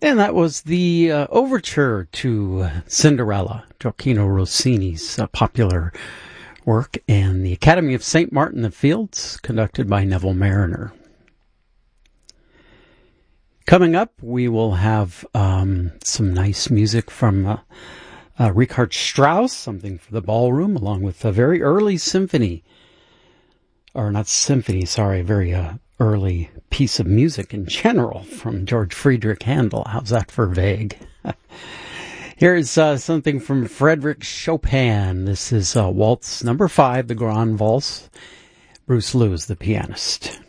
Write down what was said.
And that was the overture to Cinderella, Gioacchino Rossini's popular work, and the Academy of St. Martin the Fields, conducted by Neville Marriner. Coming up, we will have some nice music from Richard Strauss, something for the ballroom, along with a very early symphony, or not symphony, sorry, a very early piece of music in general from George Friedrich Handel. How's that for vague? Here's something from Frédéric Chopin. This is Waltz number 5, the Grand Valse. Bruce Lou is the pianist.